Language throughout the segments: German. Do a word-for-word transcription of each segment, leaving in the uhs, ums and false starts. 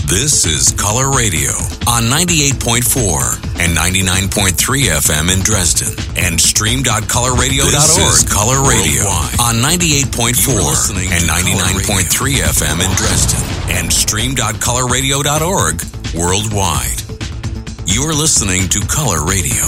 This is Color Radio on ninety-eight point four and ninety-nine point three F M in Dresden and stream dot color radio dot org. This is Color Radio on ninety-eight point four and ninety-nine point three F M in Dresden and stream dot color radio dot org worldwide. You're listening to Color Radio.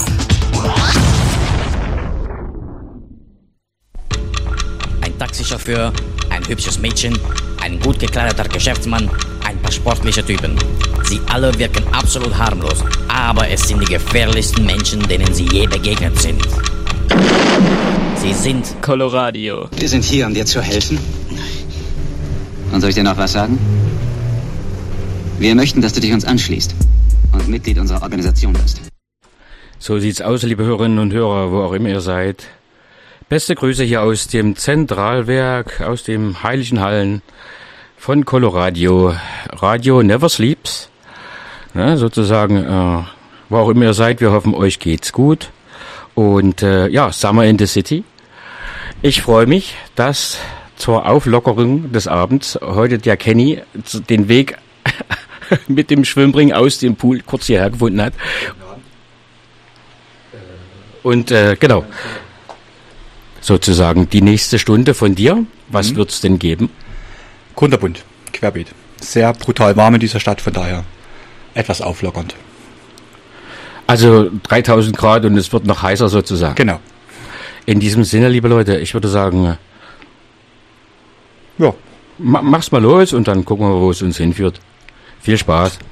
Ein Taxichauffeur, ein hübsches Mädchen, ein gut gekleideter Geschäftsmann, ein paar sportliche Typen. Sie alle wirken absolut harmlos, aber es sind die gefährlichsten Menschen, denen sie je begegnet sind. Sie sind Coloradio. Wir sind hier, um dir zu helfen. Und soll ich dir noch was sagen? Wir möchten, dass du dich uns anschließt und Mitglied unserer Organisation wirst. So sieht's aus, liebe Hörerinnen und Hörer, wo auch immer ihr seid. Beste Grüße hier aus dem Zentralwerk, aus den heiligen Hallen von Coloradio. Radio Never Sleeps. Ja, sozusagen, äh, wo auch immer ihr seid, wir hoffen, euch geht's gut. Und äh, ja, Summer in the City. Ich freue mich, dass zur Auflockerung des Abends heute der Kenny den Weg mit dem Schwimmring aus dem Pool kurz hierher gefunden hat. Und äh, genau, sozusagen die nächste Stunde von dir. Was mhm. wird's denn geben? Kunterbunt, querbeet. Sehr brutal warm in dieser Stadt, von daher etwas auflockernd. Also dreitausend Grad und es wird noch heißer sozusagen. Genau. In diesem Sinne, liebe Leute, ich würde sagen, ja, mach's mal los und dann gucken wir, wo es uns hinführt. Viel Spaß.